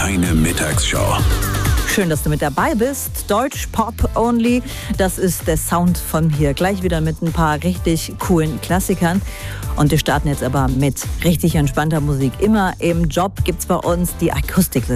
Eine Mittagsshow. Schön, dass du mit dabei bist. Deutsch Pop Only, das ist der Sound von hier. Gleich wieder mit ein paar richtig coolen Klassikern. Und wir starten jetzt aber mit richtig entspannter Musik. Immer im Job gibt's bei uns die Akustik.